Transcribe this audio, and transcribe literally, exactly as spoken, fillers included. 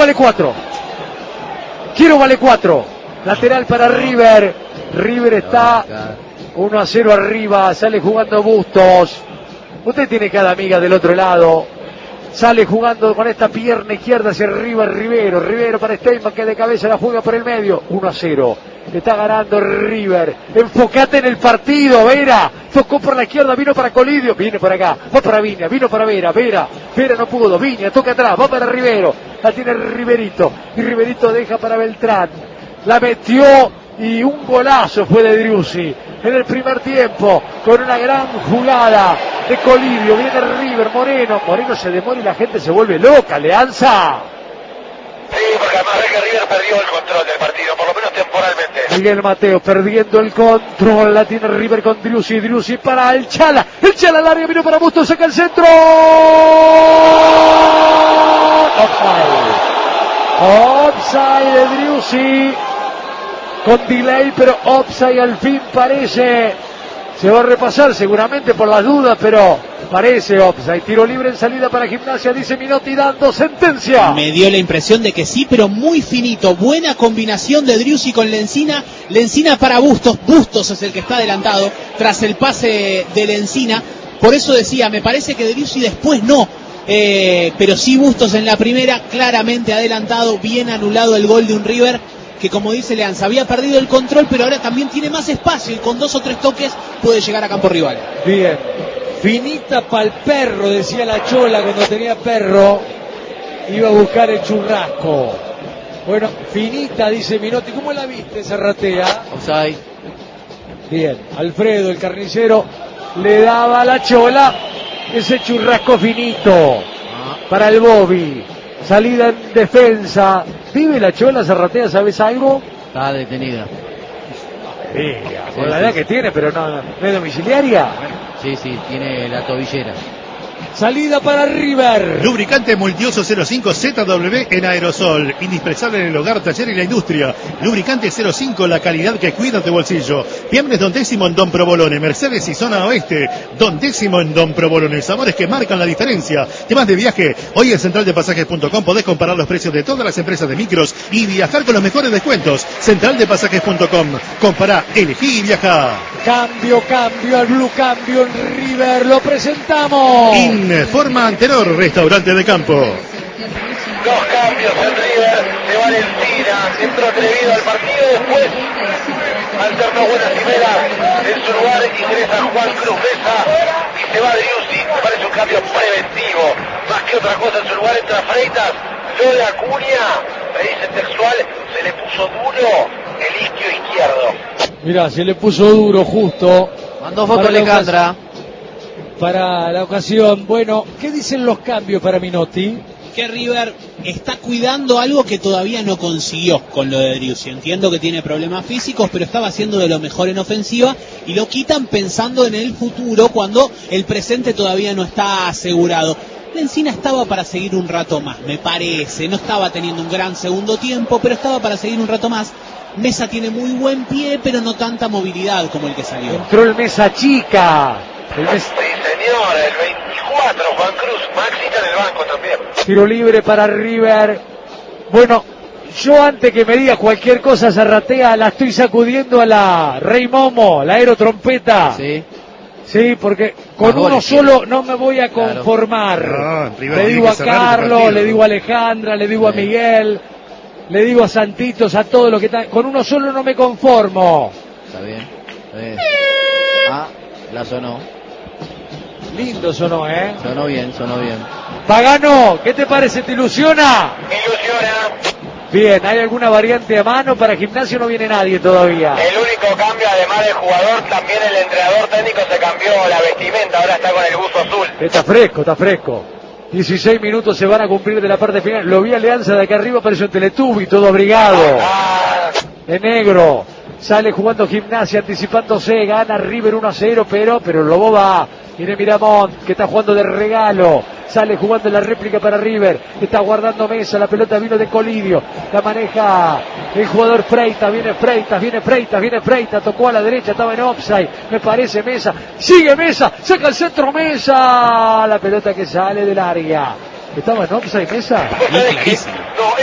vale cuatro. Quiero vale cuatro. Lateral para River. River está uno a cero arriba. Sale jugando Bustos. Usted tiene cada amiga del otro lado. Sale jugando con esta pierna izquierda hacia arriba Rivero. Rivero para Steinman, que de cabeza la juega por el medio. uno a cero. Está ganando River. Enfócate en el partido, Vera. Tocó por la izquierda, vino para Colidio. Viene por acá, va para Viña, vino para Vera. Vera, Vera no pudo. Viña, toca atrás, va para Rivero. La tiene Riverito. Y Riverito deja para Beltrán. La metió y un golazo fue de Driussi en el primer tiempo, con una gran jugada de Colidio. Viene River, Moreno. Moreno se demora y la gente se vuelve loca. Leanza. Sí, porque además ve que River perdió el control del partido, por lo menos temporalmente. Miguel Mateo perdiendo el control, la tiene River con Driussi, Driussi para el Chala, el Chala al área, vino para Bustos, saca el centro. Offside. Offside de Driussi, con delay, pero offside al fin parece. Se va a repasar seguramente por las dudas, pero parece offside. Tiro libre en salida para Gimnasia, dice Minotti, dando sentencia. Me dio la impresión de que sí, pero muy finito. Buena combinación de Driussi con Lencina. Lencina para Bustos. Bustos es el que está adelantado tras el pase de Lencina. Por eso decía, me parece que Driussi después no. Eh, pero sí Bustos en la primera, claramente adelantado. Bien anulado el gol de un River que, como dice Leanza, había perdido el control, pero ahora también tiene más espacio y con dos o tres toques puede llegar a campo rival. Bien, finita pa'l perro, decía la Chola cuando tenía perro, iba a buscar el churrasco. Bueno, finita, dice Minotti. ¿Cómo la viste, Zarratea? Offside. Bien, Alfredo, el carnicero, le daba a la Chola ese churrasco finito para el Bobby. Salida en defensa. ¿Vive la Chola, Zarratea? ¿Sabes algo? Está detenida. Mira, Sí, con la sí, edad sí. que tiene, pero no, no es domiciliaria. Sí, sí, tiene la tobillera. Salida para River. Lubricante multiuso cero cinco Z W en aerosol. Indispensable en el hogar, taller y la industria. Lubricante cero cinco, la calidad que cuida tu bolsillo. Viernes Don Décimo en Don Provolone. Mercedes y zona oeste. Don Décimo en Don Provolone. Sabores que marcan la diferencia. Temas de viaje. Hoy en central de pasajes punto com podés comparar los precios de todas las empresas de micros y viajar con los mejores descuentos. central de pasajes punto com. Compará, elegí y viajá. Cambio, cambio, al Blue Cambio en River. Lo presentamos. Informa Antenor, restaurante de campo. Dos cambios en River, se va Lencina, entró atrevido al partido, después alternó buenas primeras, en su lugar ingresa Juan Cruz Mesa y se va Driussi. Me parece un cambio preventivo, más que otra cosa. En su lugar entra Freitas, lo de Acuña, me dice textual, se le puso duro el isquio izquierdo. Mirá, se le puso duro justo. Mandó foto Para la Alejandra. Para la ocasión. Bueno, ¿qué dicen los cambios para Minotti? Que River está cuidando algo que todavía no consiguió con lo de Driussi. Entiendo que tiene problemas físicos, pero estaba haciendo de lo mejor en ofensiva y lo quitan pensando en el futuro cuando el presente todavía no está asegurado. Lencina estaba para seguir un rato más, me parece. No estaba teniendo un gran segundo tiempo, pero estaba para seguir un rato más. Mesa tiene muy buen pie, pero no tanta movilidad como el que salió. Entró el Mesa Chica. El Mesa... Sí, señor, el veinticuatro, Juan Cruz, Maxi está en el banco también. Tiro libre para River. Bueno, yo antes que me diga cualquier cosa, Zarratea, la estoy sacudiendo a la Rey Momo, la aerotrompeta. Sí. Sí, porque con Más uno goles solo quiere. no me voy a conformar. No, en River le tiene digo que a cerrar este Carlos, partido. le digo a Alejandra, le digo a Sí. Miguel, le digo a Santitos, a todos los que están. Con uno solo no me conformo. Está bien. Está bien. Ah, la sonó. Lindo sonó, ¿eh? Sonó bien, sonó bien. Pagano, ¿qué te parece? ¿Te ilusiona? Me ilusiona. Bien, ¿hay alguna variante a mano? Para Gimnasio no viene nadie todavía. El único cambio, además del jugador, también el entrenador técnico se cambió la vestimenta, ahora está con el buzo azul. Está fresco, está fresco. dieciséis minutos se van a cumplir de la parte final. Lo vi a Alianza de acá arriba, pareció un Teletubby, todo abrigado. Ah, De negro. Sale jugando Gimnasia, anticipándose, gana River uno a cero, pero, pero el Lobo va. Viene Miramont, que está jugando de regalo. Sale jugando la réplica para River. Está guardando Mesa, la pelota vino de Colidio. La maneja el jugador Freitas, viene Freitas, viene Freitas, viene Freitas. Tocó a la derecha, estaba en offside. Me parece Mesa. Sigue Mesa, saca el centro Mesa. La pelota que sale del área. ¿Estaba en offside Mesa? ¿vos sabés que- no,